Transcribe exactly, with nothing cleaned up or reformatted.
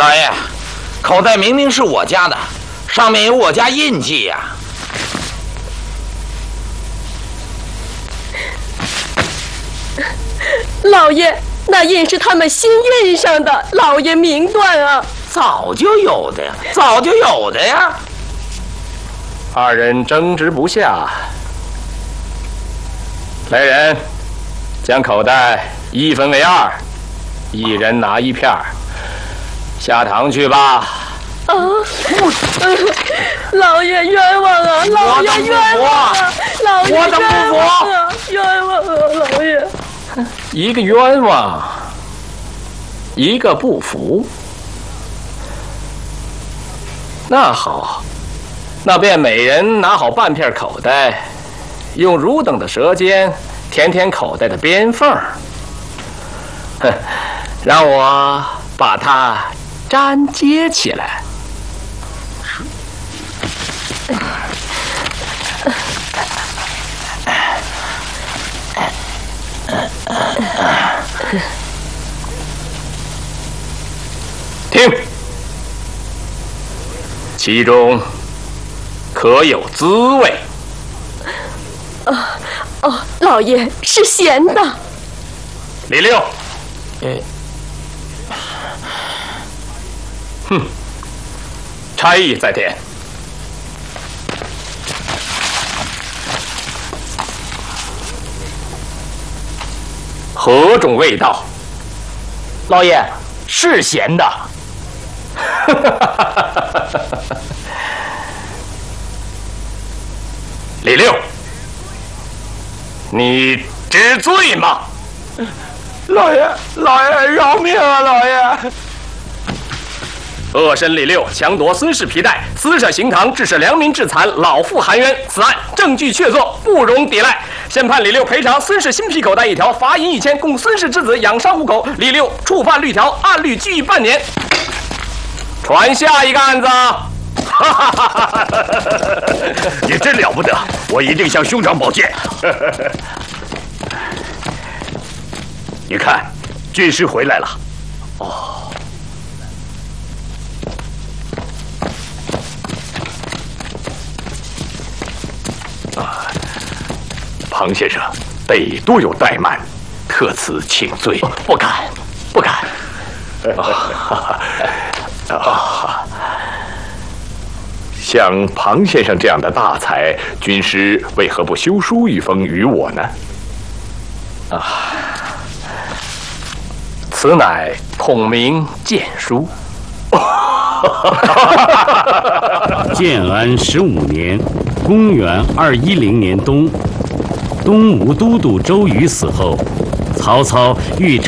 老爷，口袋明明是我家的，上面有我家印记呀、 啊。老爷，那印是他们新印上的，老爷明断啊！ 早就有的呀，早就有的呀。 二人争执不下，来人，将口袋一分为二，一人拿一片儿，下堂去吧。 啊！呃、老爷冤枉啊！老爷冤枉啊！老爷冤枉啊！冤枉啊！老爷， 一个冤枉，一个不服。那好，那便每人拿好半片口袋，用汝等的舌尖舔舔口袋的边缝，哼，让我把它粘接起来。听，其中可有滋味？ 哦哦，老爷是咸的。 李六， 呃， 哼，差役在田。何种味道？ 老爷是咸的。 李六，你知罪吗？ 老爷，老爷饶命啊！老爷， 恶身李六强夺孙氏皮带，私设刑堂，致使良民致残，老妇含冤。此案证据确凿，不容抵赖。现判李六赔偿孙氏新皮口袋一条，罚银一千，供孙氏之子养伤糊口。李六触犯律条，按律拘役半年。传下一个案子。 你真了不得，我一定向兄长保荐。你看，军师回来了。 哦。 啊，庞先生背多有怠慢，特此请罪。 不敢，不敢。 啊啊！像庞先生这样的大才，军师为何不修书一封与我呢？ 啊，此乃孔明荐书。 建安十五年，公元二一零年冬，东吴都督周瑜死后，曹操欲